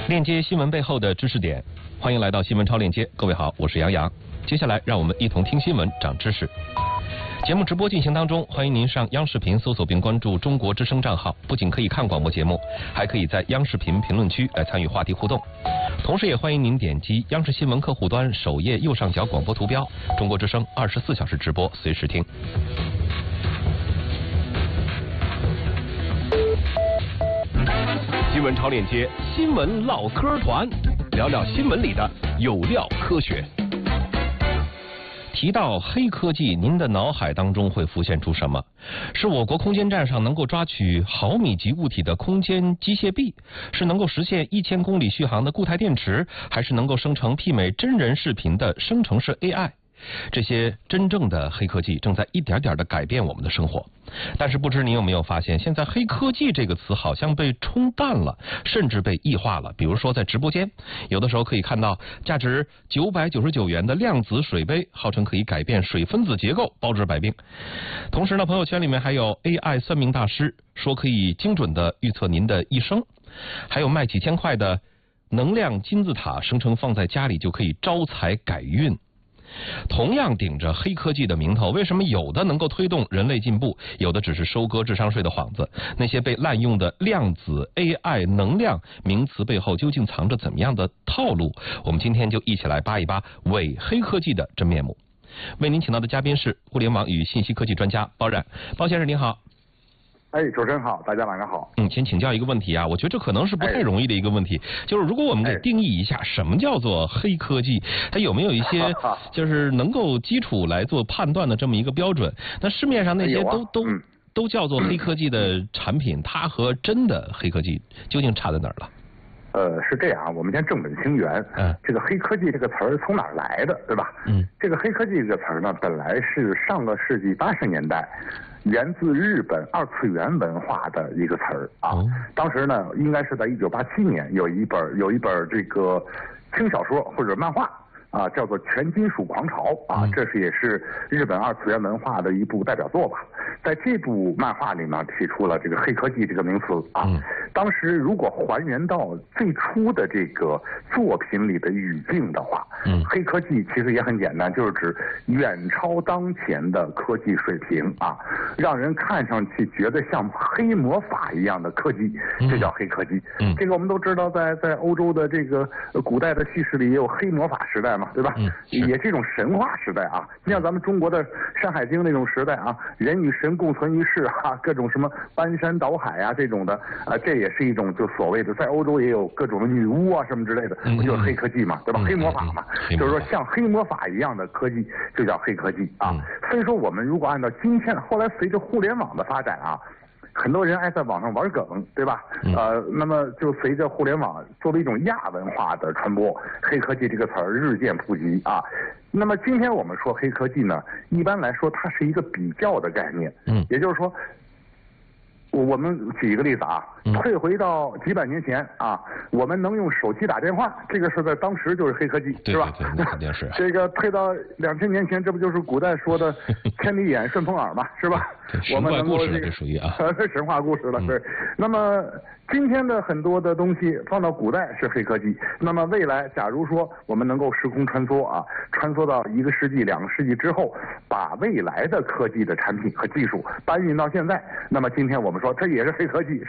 链接新闻背后的知识点，欢迎来到新闻超链接。各位好，我是杨洋。接下来让我们一同听新闻，长知识。节目直播进行当中，欢迎您上央视频搜索并关注中国之声账号，不仅可以看广播节目，还可以在央视频评论区来参与话题互动。同时也欢迎您点击央视新闻客户端首页右上角广播图标，中国之声24小时直播，随时听。新闻超链接，新闻唠嗑团，聊聊新闻里的有料科学。提到黑科技，您的脑海当中会浮现出什么？是我国空间站上能够抓取毫米级物体的空间机械臂，是能够实现1000公里续航的固态电池，还是能够生成媲美真人视频的生成式 AI？这些真正的黑科技正在一点点地改变我们的生活，但是不知您有没有发现，现在黑科技这个词好像被冲淡了，甚至被异化了。比如说在直播间，有的时候可以看到价值999元的量子水杯，号称可以改变水分子结构，包治百病。同时呢，朋友圈里面还有 AI 算命大师说可以精准地预测您的一生，还有卖几千块的能量金字塔，声称放在家里就可以招财改运。同样顶着黑科技的名头，为什么有的能够推动人类进步，有的只是收割智商税的幌子？那些被滥用的量子 AI 能量名词背后究竟藏着怎么样的套路？我们今天就一起来扒一扒伪黑科技的真面目。为您请到的嘉宾是互联网与信息科技专家包冉。包先生您好。 主持人好，大家晚上好。 先请教一个问题啊，我觉得这可能是不太容易的一个问题，就是如果我们给定义一下什么叫做黑科技，它有没有一些就是能够基础来做判断的这么一个标准？那市面上那些都叫做黑科技的产品，它和真的黑科技究竟差在哪儿了？ 是这样，我们先正本清源。这个黑科技这个词儿从哪儿来的，对吧？这个黑科技这个词儿呢，本来是上个世纪80年代源自日本二次元文化的一个词儿啊。当时呢，应该是在1987年有一本这个轻小说或者漫画啊，叫做《全金属狂潮》啊，这也是日本二次元文化的一部代表作吧。在这部漫画里面提出了这个黑科技这个名词啊。当时如果还原到最初的这个作品里的语境的话，黑科技其实也很简单，就是指远超当前的科技水平啊，让人看上去觉得像黑魔法一样的科技，这叫黑科技。这个我们都知道，在欧洲的这个古代的叙事里也有黑魔法时代嘛，对吧？也是一种神话时代啊。你像咱们中国的《山海经》那种时代啊，人与神共存一室啊，各种什么搬山倒海啊这种的啊，这也是一种就所谓的在欧洲也有各种的女巫啊什么之类的，不就是黑科技嘛，对吧？黑魔法嘛，就是说像黑魔法一样的科技就叫黑科技啊。所以说我们如果按照今天后来随着互联网的发展啊，很多人爱在网上玩梗，对吧？那么就随着互联网作为一种亚文化的传播，黑科技这个词儿日渐普及啊。那么今天我们说黑科技呢，一般来说它是一个比较的概念，也就是说，我们举一个例子啊，退回到几百年前啊，我们能用手机打电话，这个是在当时就是黑科技，是吧？ 对，肯定是。 这个退到2000年前，这不就是古代说的千里眼顺风耳嘛，是吧？ 我们能够这属于啊， 神话故事了，是。那么今天的很多的东西放到古代是黑科技，那么未来假如说我们能够时空穿梭啊，穿梭到1个世纪、2个世纪之后，把未来的科技的产品和技术搬运到现在，那么今天我们说这也是黑科技，